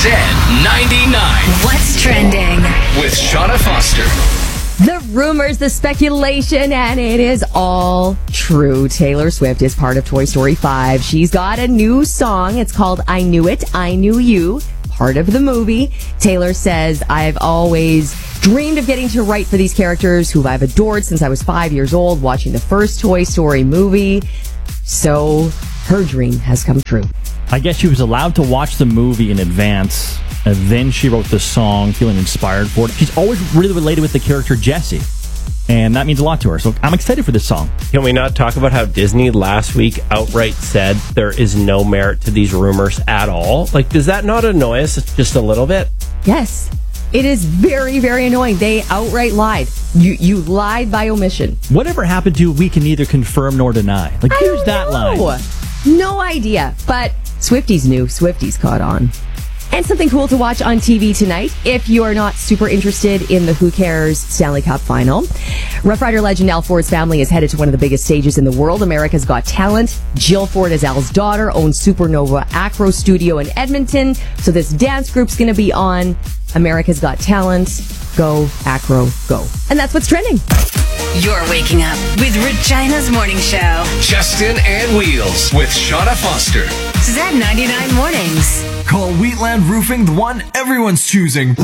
Z99. What's trending? With Shauna Foster. The rumors, the speculation, and it is all true. Taylor Swift is part of Toy Story 5. She's got a new song. It's called I Knew It, I Knew You, part of the movie. Taylor says, I've always dreamed of getting to write for these characters who I've adored since I was 5 years old, watching the first Toy Story movie. So her dream has come true. I guess she was allowed to watch the movie in advance, and then she wrote the song, feeling inspired for it. She's always really related with the character Jessie, and that means a lot to her. So I'm excited for this song. Can we not talk about how Disney last week outright said there is no merit to these rumors at all? Like, does that not annoy us just a little bit? Yes. It is very, very annoying. They outright lied. You lied by omission. Whatever happened to we can neither confirm nor deny? Like, here's that line. No idea. But Swifties knew. Swifties caught on. And something cool to watch on TV tonight if you are not super interested in the Who Cares Stanley Cup final. Rough Rider legend Al Ford's family is headed to one of the biggest stages in the world, America's Got Talent. Jill Ford, as Al's daughter, owns Supernova Acro Studio in Edmonton. So this dance group's going to be on America's Got Talent. Go, Acro, go. And that's what's trending. You're waking up with Regina's Morning Show. Justin and Wheels with Shauna Foster. Z99 Mornings. Call Wheatland Roofing, the one everyone's choosing.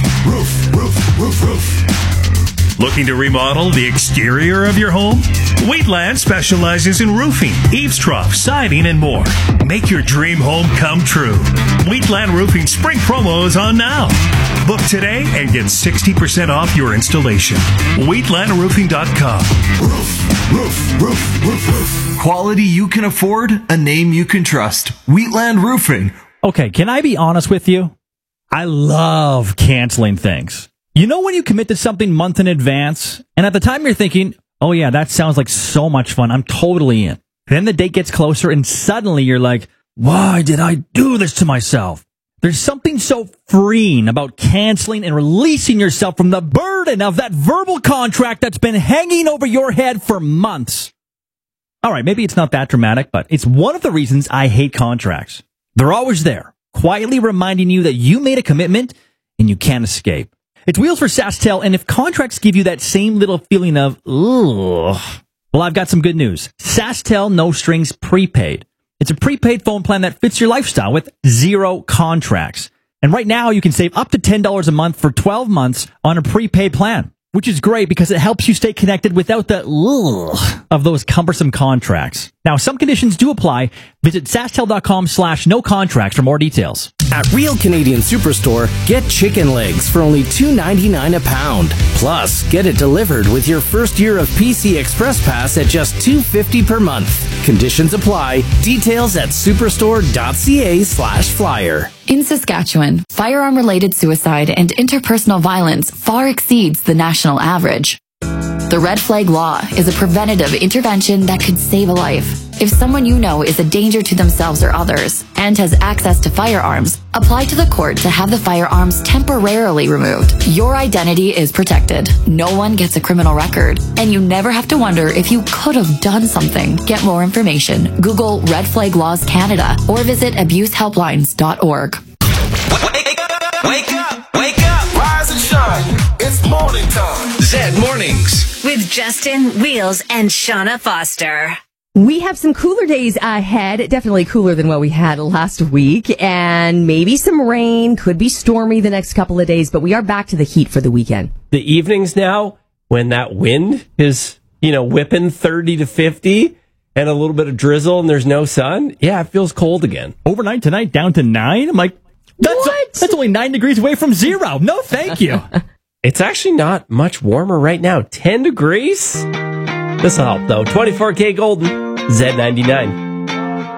Roof. Looking to remodel the exterior of your home? Wheatland specializes in roofing, eaves trough, siding, and more. Make your dream home come true. Wheatland Roofing Spring Promo is on now. Book today and get 60% off your installation. WheatlandRoofing.com. Roof. Quality you can afford, a name you can trust. Wheatland Roofing. Okay, can I be honest with you? I love canceling things. You know when you commit to something months in advance, and at the time you're thinking, oh yeah, that sounds like so much fun, I'm totally in. Then the date gets closer and suddenly you're like, why did I do this to myself? There's something so freeing about canceling and releasing yourself from the burden of that verbal contract that's been hanging over your head for months. All right, maybe it's not that dramatic, but it's one of the reasons I hate contracts. They're always there, quietly reminding you that you made a commitment and you can't escape. It's Wheels for SaskTel, and if contracts give you that same little feeling of, ugh, well, I've got some good news. SaskTel No Strings Prepaid. It's a prepaid phone plan that fits your lifestyle with 0 contracts. And right now, you can save up to $10 a month for 12 months on a prepaid plan, which is great because it helps you stay connected without the ugh of those cumbersome contracts. Now, some conditions do apply. Visit SaskTel.com/no contracts for more details. At Real Canadian Superstore, get chicken legs for only $2.99 a pound. Plus, get it delivered with your first year of PC Express Pass at just $2.50 per month. Conditions apply. Details at superstore.ca/flyer. In Saskatchewan, firearm-related suicide and interpersonal violence far exceeds the national average. The Red Flag Law is a preventative intervention that could save a life. If someone you know is a danger to themselves or others and has access to firearms, apply to the court to have the firearms temporarily removed. Your identity is protected. No one gets a criminal record, and you never have to wonder if you could have done something. Get more information. Google Red Flag Laws Canada or visit abusehelplines.org. Wake up! Rise and shine. It's morning time. Z Mornings. With Justin, Wheels, and Shauna Foster. We have some cooler days ahead, definitely cooler than what we had last week, and maybe some rain, could be stormy the next couple of days, but we are back to the heat for the weekend. The evenings now, when that wind is, whipping 30 to 50 and a little bit of drizzle and there's no sun, yeah, it feels cold again. Overnight tonight, down to 9? I'm like, that's only 9 degrees away from 0. No, thank you. It's actually not much warmer right now. 10 degrees? This'll help, though. 24K Golden, Z99.